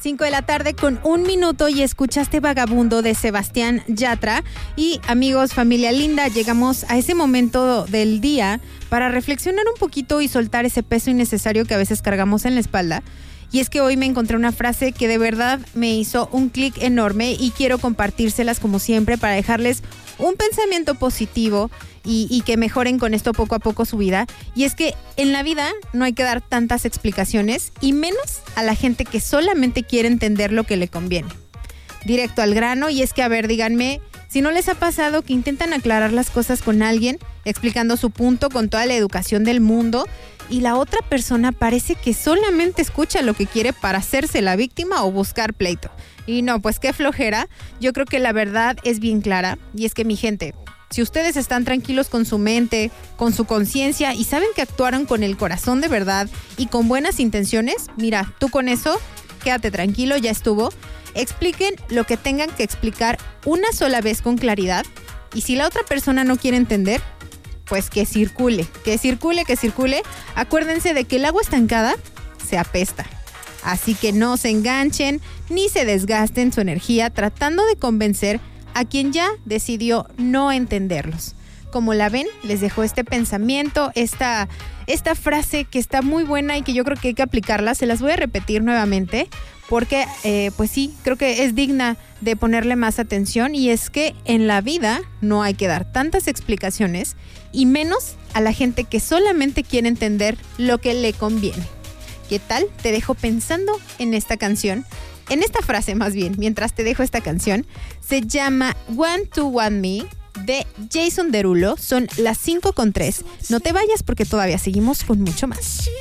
5 de la tarde con 1 minuto y escuchaste Vagabundo de Sebastián Yatra. Y amigos, familia linda, llegamos a ese momento del día para reflexionar un poquito y soltar ese peso innecesario que a veces cargamos en la espalda. Y es que hoy me encontré una frase que de verdad me hizo un clic enorme y quiero compartírselas como siempre para dejarles un pensamiento positivo y que mejoren con esto poco a poco su vida. Y es que en la vida no hay que dar tantas explicaciones y menos a la gente que solamente quiere entender lo que le conviene. Directo al grano, y es que, a ver, díganme si no les ha pasado que intentan aclarar las cosas con alguien, explicando su punto con toda la educación del mundo, y la otra persona parece que solamente escucha lo que quiere para hacerse la víctima o buscar pleito. Y no, pues qué flojera. Yo creo que la verdad es bien clara, y es que, mi gente, si ustedes están tranquilos con su mente, con su conciencia y saben que actuaron con el corazón de verdad y con buenas intenciones, mira, tú con eso, quédate tranquilo, ya estuvo. Expliquen lo que tengan que explicar una sola vez con claridad, y si la otra persona no quiere entender, pues que circule. Acuérdense de que el agua estancada se apesta. Así que no se enganchen ni se desgasten su energía tratando de convencer a quien ya decidió no entenderlos. Como la ven, les dejo este pensamiento, esta frase que está muy buena y que yo creo que hay que aplicarla. Se las voy a repetir nuevamente porque, pues sí, creo que es digna de ponerle más atención, y es que en la vida no hay que dar tantas explicaciones y menos a la gente que solamente quiere entender lo que le conviene. ¿Qué tal? Te dejo pensando en esta canción, en esta frase más bien, mientras te dejo esta canción. Se llama Want to Want Me de Jason Derulo. Son las 5:03. No te vayas porque todavía seguimos con mucho más.